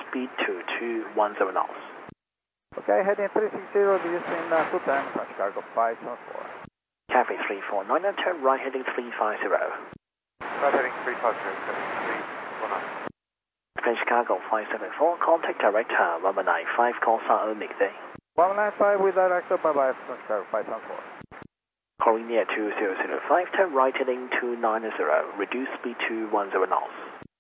speed to 210 knots. Okay, heading 360, using Futan, French cargo 574. Cathay 349, turn right heading 350. Right heading 350, 319. French cargo 574, contact director 1195, call sign Omega Day. 1195 with director, bye-bye, French cargo 574. Korea 2005, turn right heading 290, reduce speed to 10 knots.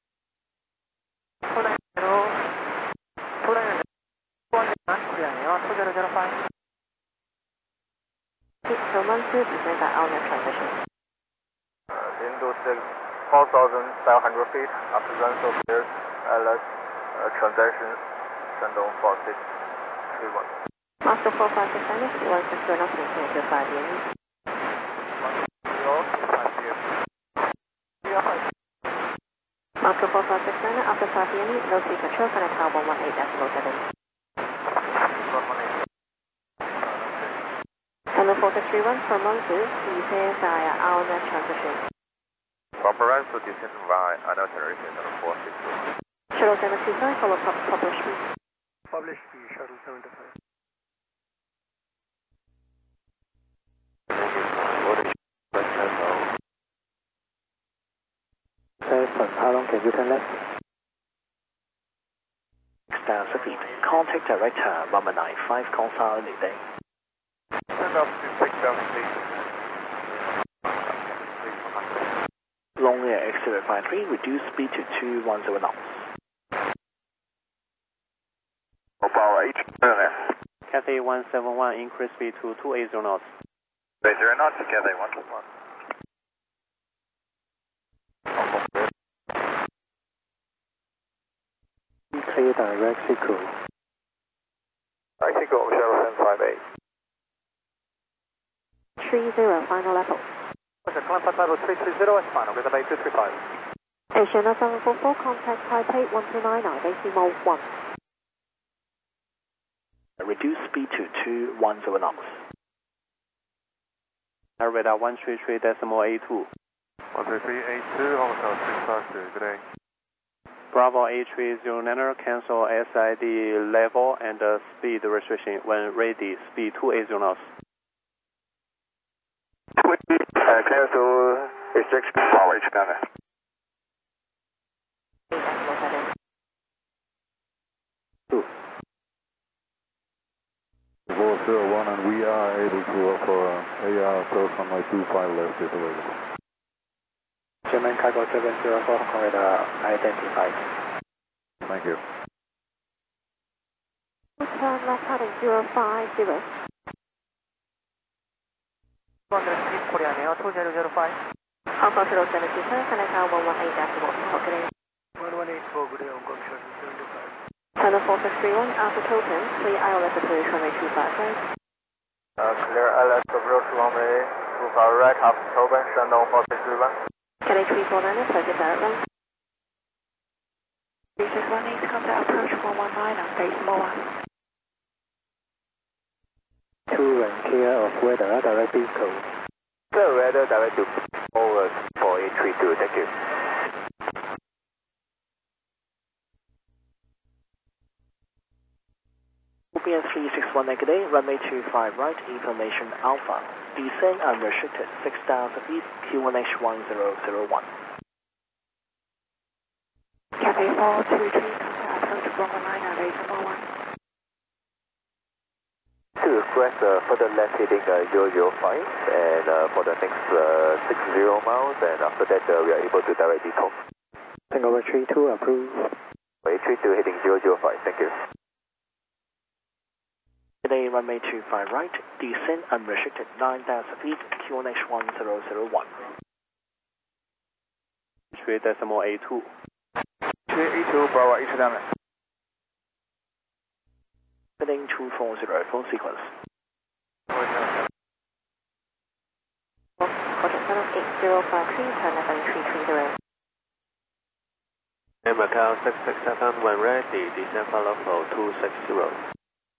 Descend by Alnet transition. Window 6, 4,700 feet, after run so clear, LS transition, Shandong 4631. Master 456 Dennis, you want to turn off maintain to 5 units. Master 456 Dennis, after 5 units, no speed control, connect tower 118.7. Channel 4631 from Monzu, descend via Alnet transition. From Moranzo, descend via Alnet transition, Channel 461. Shuttle 725, follow publish speed. Publish speed, Shuttle 725. How long can you turn left? 6,000 feet, contact director 1195, call sign Omega Day. Send up to 6,000 feet. Long Air X053, reduce speed to 210 knots. Power H, there. Cathay 171, increase speed to 280 knots. 280 knots, Cathay 171. Clear direct Seco. Direct Seco, Shuttle 758. 30, final level. Okay, climb flight level 330 is final, with a 235. Asian 744, contact Taipei 1299, decimal 1. Reduce speed to 210 knots. Radar 133.82. 13382, hotel 652, good day. Bravo A309, cancel SID level and speed restriction when ready, speed 280 knots. Cancel restriction, power H, Ghana. Level 01, and we are able to offer AR close on my 25 left is available. German cargo 704, Hong Kong radar identified. Thank you. Turn left heading 050. Koreane요, 2005. Hong Kong Shuttle 725, connect tower 118.1, good day. 118 for good day, Hong Kong Shuttle 725. Channel 4631, after token, clear ILS approach runway 25 right. Clear LS approach runway 25 right, after token, Shandong 4631. Cathay 349, circuit direct run. 3618, contact approach 119 on decimal 1. Two and clear of weather, direct vehicle. Clear weather, direct to over 4832, thank you. OPN 361 negative, runway 25 right, information Alpha. Descend unrestricted 6,000 feet, Q1H 1001. Cathay 423, contact approach 119 on decimal 1. To request further left heading 005 and for the next 60 miles, and after that we are able to direct decom. Tango 32 approved. 832 heading 005, thank you. Today runway 25 right, descend unrestricted 9,000 feet, Q1H 1001. 3.82. 382, Bravo H down. Heading 240, full sequence. Project 78053, turn left heading 330. Macau 667, when ready, descend follow for 260.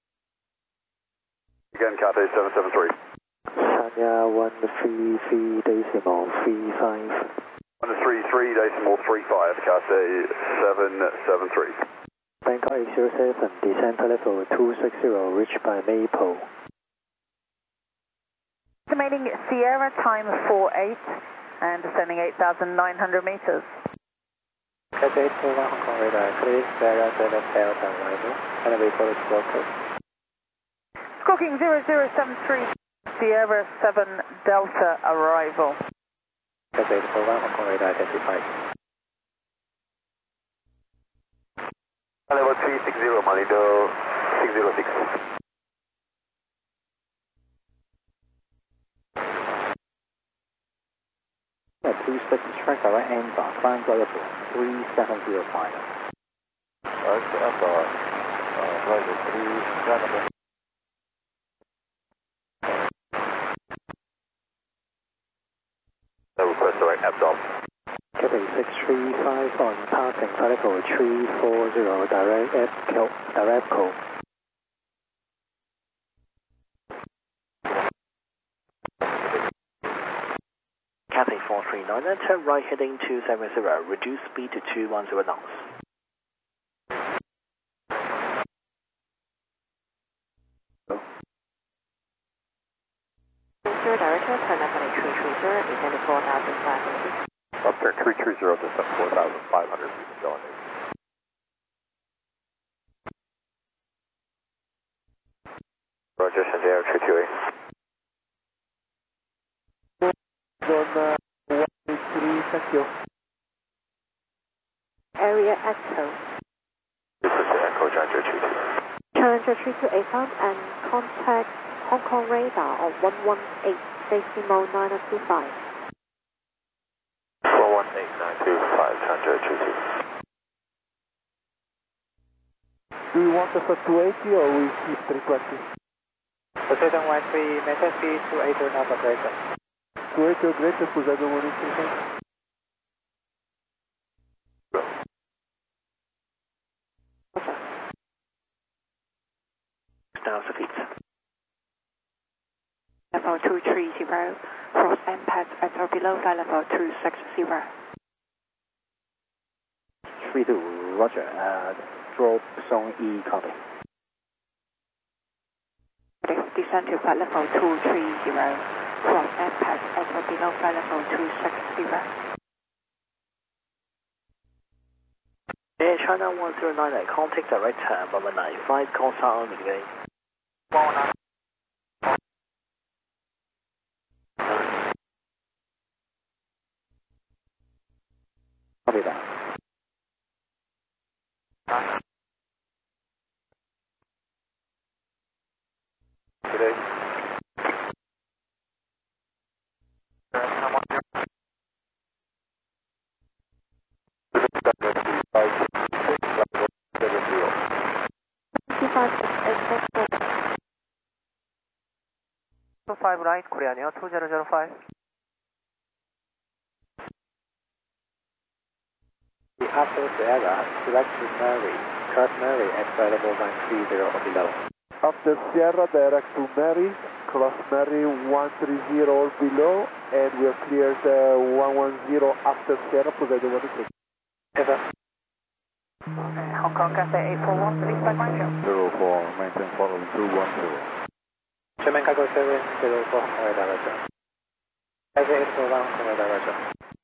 Again, Cathay 773. Sanya 133 decimal 35. 133 decimal 35, Cathay 773. Bangkok 807, descend to level 260, reached by Maple. Estimating Sierra time 48 and descending 8,900 meters. Cathay 841 Hong Kong radar, clear Sierra 7 Delta arrival, and wait for the squawk code. Squawking 0073, Sierra 7 Delta arrival. Cathay 841 Hong Kong radar, identified. Level 360, Malindo 606. Yeah, 26 track direct inbound, climb to level 3705. Flight 37. Request direct absorb. Cathay 635 on passing level 340, direct call. Cathay 439, turn right heading 270, reduce speed to 210 knots. Director, turn up at 330, descend 4,500. Upturn 330, descend 4,500 feet, going in. Roger, Sanjay 328. Zone 183, thank you. Area Echo. This is Echo Challenger 22. Challenger 328 found and contact Hong Kong radar on 118, safety mode 9025. 418925, Challenger 22. Do you want us at 280 or we keep 320? Poseidon 13, maintain speed 280 knots operator. 280 greater, Poseidon 13. Now feet. Level 230, cross impact at or below flight level 260. 32, roger, drop zone E, copy. Descend to flight level 230, cross impact at or below flight level 260. Air China 109, contact direct turn 195, call sign on again. 119. Copy that. Today. Five right, Korea 2005. The after Sierra, select Mary, cross Mary at flight level 130 or below. After Sierra, direct to Mary, cross Mary 130 or below, and we are cleared 110 after Sierra, Poseidon 16. Ever. Hong Kong Cathay 841, please back my show. 04, maintain following 210. German Cargo 704 Hong Kong radar, roger. Cathay 841 Hong Kong radar, roger.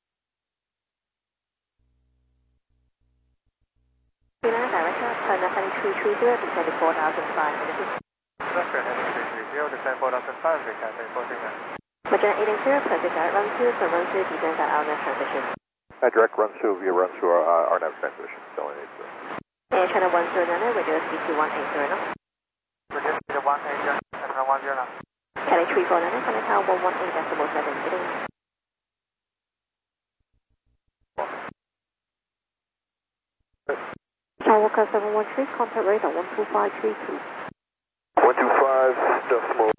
Director, turn up at 330, descend 4,500. Western heading 330, descend 4,500, Cathay 439. Magena 880, perfect direct run through, so run through, descend at RNAV transmission. Direct run through via run through our RNAV transmission, going in. Air China 109, reduce speed to 180 knots. Reduce speed to 180, descend 10 knots. Cathay 349, connect tower 118.7, getting. Skywalker 713, contact radar 12532. 125, decimal.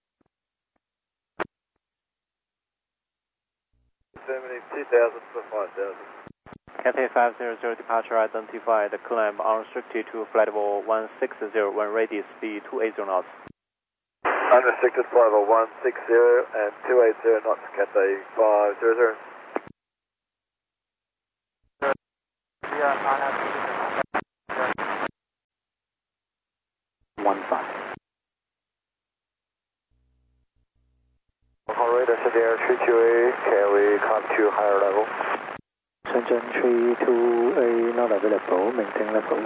72,000 for 5,000. Cathay 500 departure identified, climb unrestricted to flight level 160, when ready, speed 280 knots. Unrestricted flight level 160 and 280 knots, Cathay 500. Yeah, I have Shenzhen 32A, can we climb to higher level? Shenzhen 32A not available, maintain level.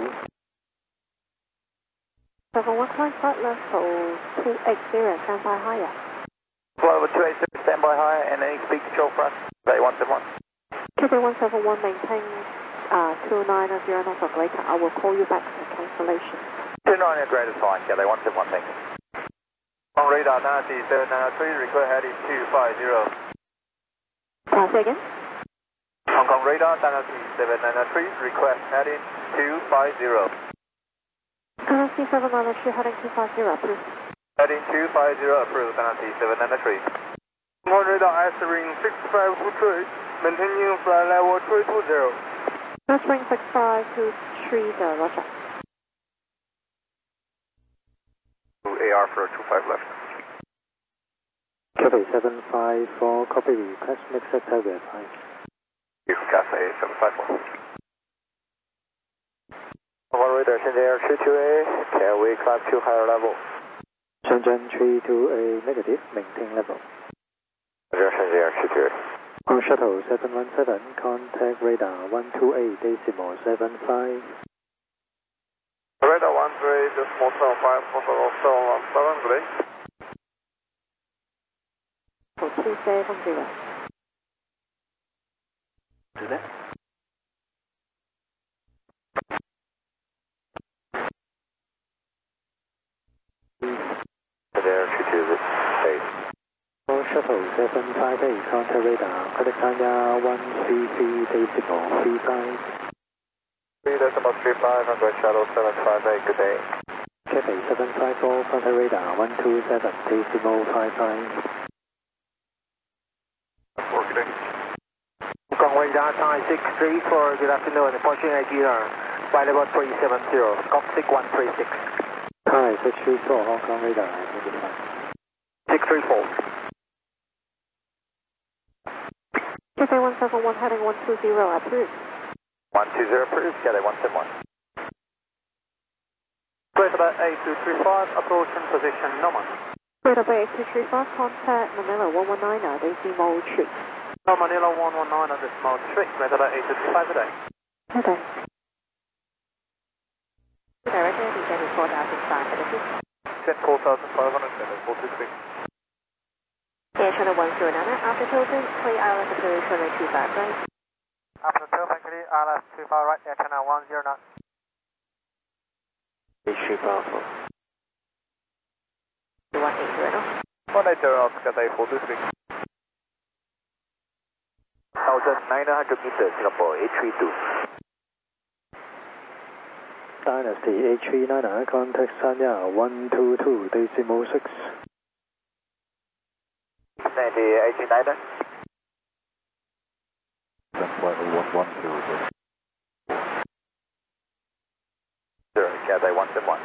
71 climb flight level 280, stand by higher. Level 280, stand by higher, and any speed control for us. Bay 171. Cathay 171, maintain 290 knots or greater. I will call you back for cancellation. 290 greater is fine, Cathay 171, thank you. On radar 9793, request heading 250. Say again? Hong Kong radar 9793, request heading 250. NRC 793, heading 250, approved. Heading 250, approved, NRC 793. Hong Kong radar answering 6523, maintaining flight level 320. Answering 6523, roger. AR for 25 left. Cathay 754, copy request, make sector verified. Cathay 754. One radar, Shenzhen 32A, can we climb to higher level? Shenzhen 32A negative, maintain level. Shenzhen 32A. On shuttle 717, contact radar 128.75. Radar 13.75, 717, good day. 270. Is that? Shenzhen 32A. On shuttle 758, contact radar, contact Tanya 133.35. 3.35, under shuttle 758, good day. Cathay 754, contact radar 127.55. Good day. Hong Kong radar time 634, good afternoon, approaching IGR, flight level 370, Coptic 136. Hi, 634, Hong Kong radar, 634. Cathay 171, heading 120, approved. 120, approved, Cathay 171. Greater by 8235, approaching position normal. Greater Bay 8235, contact Manila 119, decimal 3. Manila 119 on decimal 3, greater by 8235 today. Okay. Director, descending 4,500 feet. Set 4,500, level 423. Air Channel 109, after tilting, clear ILS approach runway 25 right. After turn, clear ILS 25 right, Air Channel 109. H3 powerful. 180 knots. 180 knots, Cathay 423. 1,900 meters, Singapore, 832. Dynasty H39, contact Sanya 122.6. Sandy 89. 110. Sure, Cathay 171.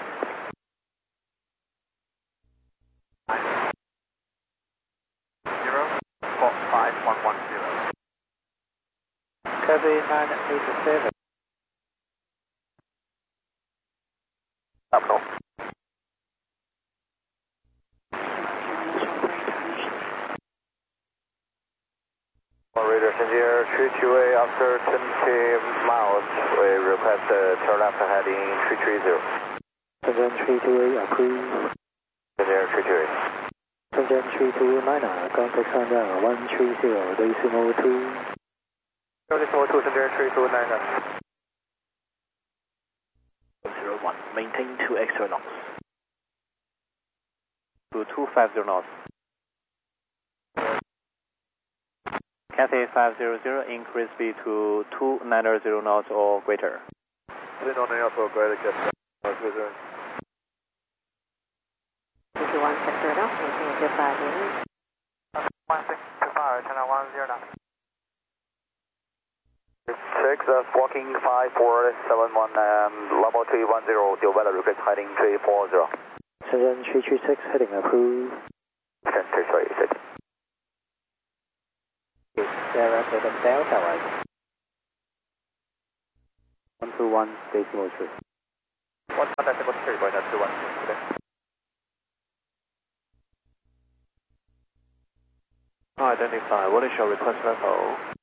Cathay 987. Up north. Radar Shenzhen 32A, after 20 miles, we request turn left heading 330. Shenzhen 32A approved. Shenzhen 32A. Shenzhen 329, contact Sanya 130.2. Decimal 2, Shenzhen 329. 01, maintain 2 extra knots. To 250 knots. Cathay 500, increase speed to 290 knots or greater. 290 knots or greater, Cathay 500. 21 sector knots, maintain 25 units. 1625, Channel 109. 6, walking 5471, level 310, develop request heading 340. Shenzhen 336, heading approved. Shenzhen 336. Sarah 7 Delta right. 121 decimal 3. 1.3, going up to 1. Identify. What is your request level?